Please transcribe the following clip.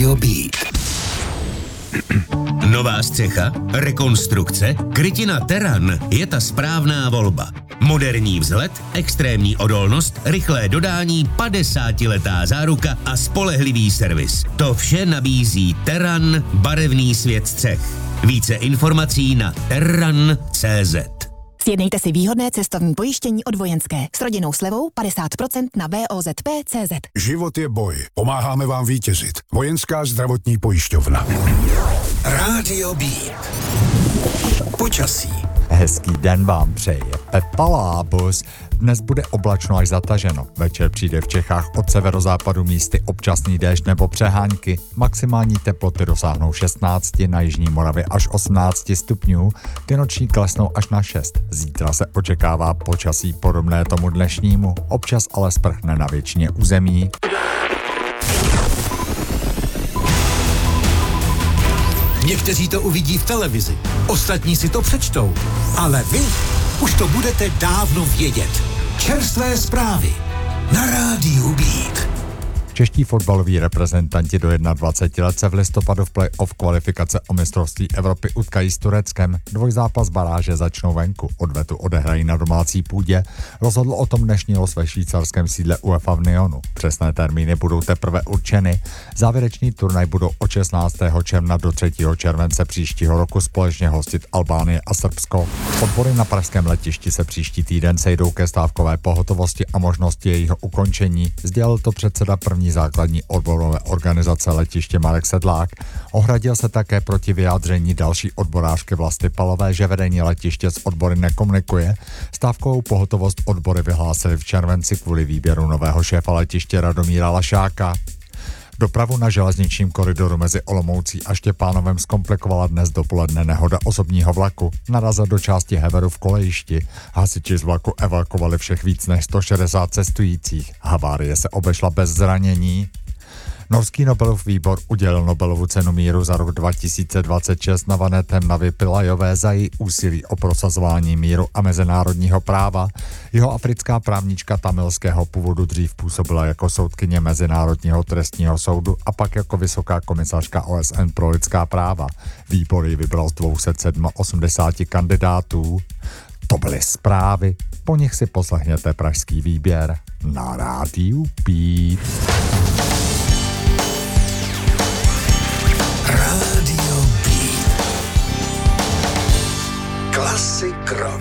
Rádio Beat. Nová střecha, rekonstrukce, krytina Terran je ta správná volba. Moderní vzhled, extrémní odolnost, rychlé dodání, 50letá záruka a spolehlivý servis. To vše nabízí Terran, barevný svět střech. Více informací na terran.cz. Sjednejte si výhodné cestovní pojištění od Vojenské s rodinnou slevou 50% na VOZP.cz. Život je boj. Pomáháme vám vítězit. Vojenská zdravotní pojišťovna. Rádio Beat. Počasí. Hezký den vám přeje Pepa Lábus. Dnes bude oblačno až zataženo. Večer přijde v Čechách od severozápadu místy občasný déšť nebo přehánky. Maximální teploty dosáhnou 16, na jižní Moravě až 18 stupňů. Ty noční klesnou až na 6. Zítra se očekává počasí podobné tomu dnešnímu. Občas ale sprchne na většině území. Někteří to uvidí v televizi, ostatní si to přečtou, ale vy už to budete dávno vědět. Čerstvé zprávy na Rádiu Beat. Čeští fotbaloví reprezentanti do 21 let se v listopadu v play-off kvalifikace o mistrovství Evropy utkají s Tureckem. Dvojzápas baráže začnou venku, odvetu odehrají na domácí půdě. Rozhodl o tom dnešní los ve švýcarském sídle UEFA v Nyonu. Přesné termíny budou teprve určeny. Závěrečný turnaj budou od 16. června do 3. července příštího roku společně hostit Albánie a Srbsko. Odbory na pražském letišti se příští týden sejdou ke stávkové pohotovosti a možnosti jejího ukončení. Sdělil to předseda první základní odborové organizace letiště Marek Sedlák. Ohradil se také proti vyjádření další odborářky Vlasty Palové, že vedení letiště s odbory nekomunikuje. Stávkovou pohotovost odbory vyhlásili v červenci kvůli výběru nového šéfa letiště Radomíra Lašáka. Dopravu na železničním koridoru mezi Olomoucí a Štěpánovem zkomplikovala dnes dopoledne nehoda osobního vlaku. Narazil do části Heveru v kolejišti. Hasiči z vlaku evakuovali všech víc než 160 cestujících. Havárie se obešla bez zranění. Norský Nobelův výbor udělil Nobelovu cenu míru za rok 2026 Navanetem Navi Pillajové za její úsilí o prosazování míru a mezinárodního práva. Jeho africká právnička tamilského původu dřív působila jako soudkyně Mezinárodního trestního soudu a pak jako vysoká komisařka OSN pro lidská práva. Výbor ji vybral z 287 kandidátů. To byly zprávy, po nich si poslechněte pražský výběr na Rádiu Beat. Rádio Beat. Klasik rock.